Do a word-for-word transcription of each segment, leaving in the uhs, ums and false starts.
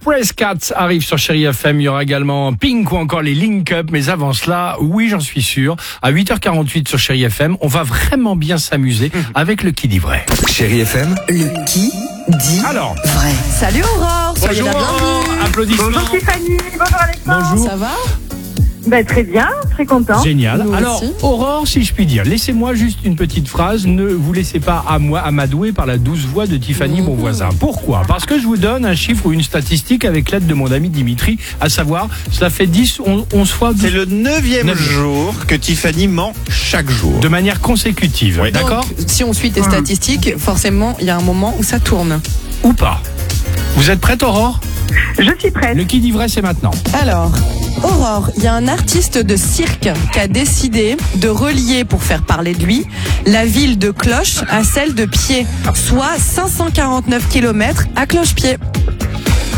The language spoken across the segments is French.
Prescott arrive sur Chérie F M. Il y aura également Pink ou encore les Link Up. Mais avant cela, oui, j'en suis sûr, à huit heures quarante-huit sur Chérie F M, on va vraiment bien s'amuser avec le qui dit vrai. Chérie F M, Le qui dit Alors, vrai. Salut Aurore, soyez bonjour, la bienvenue. applaudissements. Bonjour Stéphanie, bonjour Alexandre. Bonjour. Ça va? Ben, très bien, très content. Génial. Nous Alors, aussi. Aurore, si je puis dire, laissez-moi juste une petite phrase. Ne vous laissez pas à moi amadouer par la douce voix de Tiffany Mmh. Bonvoisin. Pourquoi ? Parce que je vous donne un chiffre ou une statistique avec l'aide de mon ami Dimitri, à savoir, cela fait dix, onze fois C'est le neuvième Neuvième. jour que Tiffany ment chaque jour. de manière consécutive. Oui. D'accord ? Donc, si on suit tes statistiques, forcément, il y a un moment où ça tourne. Ou pas ? Vous êtes prête, Aurore ? Je suis prête. Le qui dit vrai, c'est maintenant. Alors, Aurore, il y a un artiste de cirque qui a décidé de relier, pour faire parler de lui, la ville de Cloche à celle de Pied, soit cinq cent quarante-neuf kilomètres à Cloche-Pied. Aurore ?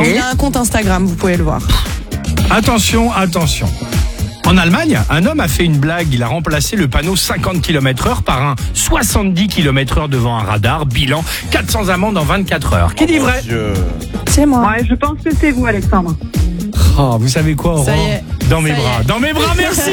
Il a un compte Instagram, vous pouvez le voir. Attention, attention. En Allemagne, un homme a fait une blague. Il a remplacé le panneau cinquante kilomètres heure par un soixante-dix kilomètres heure devant un radar. Bilan, quatre cents amendes en vingt-quatre heures. Qui dit vrai ? Je- C'est moi. Ouais, je pense que c'est vous Alexandre. Oh, vous savez quoi, Aurore ? Ça y est. Dans mes Ça y bras. est. Dans mes bras, merci.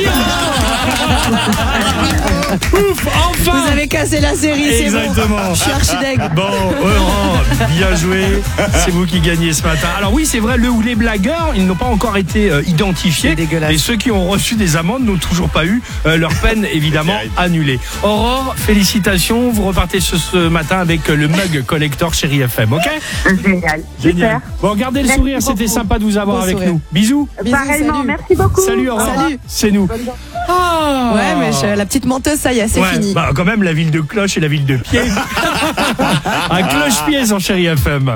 Ouf, enfin. Vous avez cassé la série, c'est bon. Exactement. Je suis archideg. Bon, Aurore, bien joué. C'est vous qui gagnez ce matin. Alors oui, c'est vrai, le ou les blagueurs, ils n'ont pas encore été euh, identifiés. C'est dégueulasse. Et ceux qui ont reçu des amendes n'ont toujours pas eu euh, leur peine, évidemment, Terrible. annulée. Aurore, félicitations. Vous repartez ce, ce matin avec euh, le mug collector Chérie F M, ok ? Génial. Génial. Bon, gardez le Merci sourire, c'était beaucoup. sympa de vous avoir Beau avec sourire. nous. Bisous. Bisous, Pareillement, salut. merci beaucoup. Salut Aurore. Salut. C'est nous. Ah. Ouais, mais je- la petite menteuse, ça y est, c'est Ouais, fini. bah quand même la ville de Cloche et la ville de Pied. Un Cloche-Pied sur Chérie F M.